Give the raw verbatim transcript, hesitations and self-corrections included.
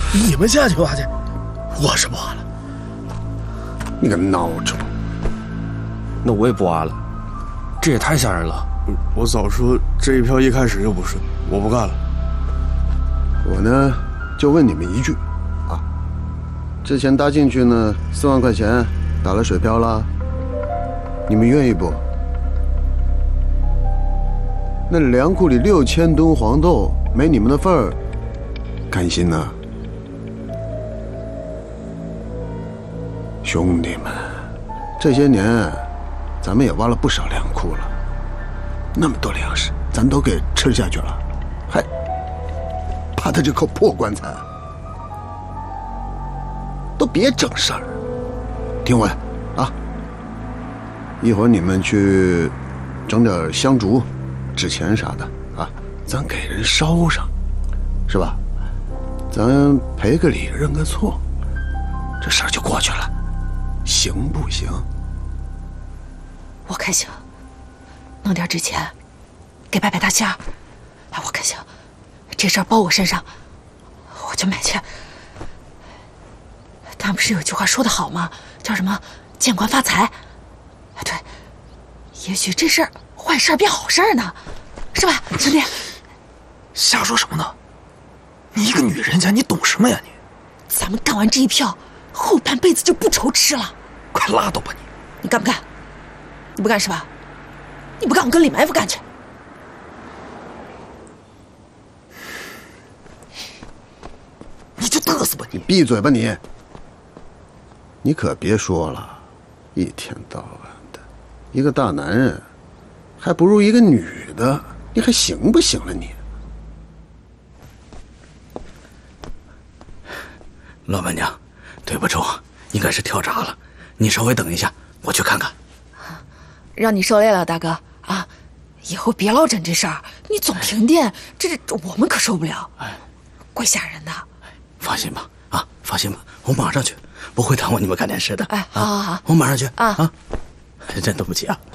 你们下去挖去，我是不挖了。 你个孬种！ 那我也不挖了，这也太吓人了。 我早说这一票一开始就不顺，我不干了。 我呢，就问你们一句，啊，之前搭进去呢四万块钱打了水漂了，你们愿意不？那粮库里六千吨黄豆没你们的份儿，甘心呢？兄弟们，这些年咱们也挖了不少粮库了，那么多粮食咱都给吃下去了，还怕他这口破棺材？都别整事儿，听我的啊！一会儿你们去整点香烛、纸钱啥的啊，咱给人烧上，是吧？咱赔个礼，认个错，这事儿就过去了，行不行？ 我看行，弄点纸钱，给拜拜大仙儿。哎，我看行，这事儿包我身上，我就买去。他们不是有句话说得好吗？叫什么“见官发财”？哎，对，也许这事儿坏事儿变好事儿呢，是吧，兄弟？ 瞎说什么呢？你一个女人家，你懂什么呀你？ 咱们干完这一票，后半辈子就不愁吃了。 快拉倒吧你！ 你干不干？你不干是吧？你不干，我跟李埋伏干去。 你就嘚瑟吧你！ 你闭嘴吧你！你可别说了，一天到晚的，一个大男人，还不如一个女的，你还行不行了你？ 老板娘，对不住，应该是跳闸了，你稍微等一下，我去看看。 让你受累了，大哥啊！以后别老整这事儿，你总停电，这这我们可受不了， 哎， 怪吓人的。 放心吧，啊，放心吧，我马上去，不会耽误你们干点事的。 哎，好好好， 我马上去啊啊！真对不起啊。